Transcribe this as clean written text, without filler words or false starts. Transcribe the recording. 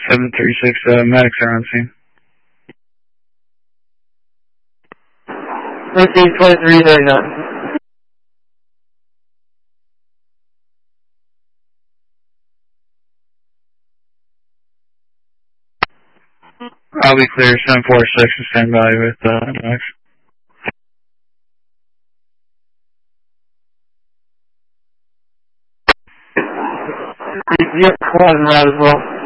736, medics are on scene. 132339. I'll be clear, 746 and stand by with medics. Yep, call him out as well.